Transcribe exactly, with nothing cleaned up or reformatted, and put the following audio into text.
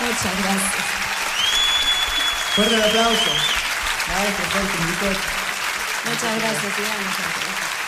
Muchas gracias. Fuerte el aplauso. Maestro, fuerte, Muchas gracias, Iván. Muchas gracias.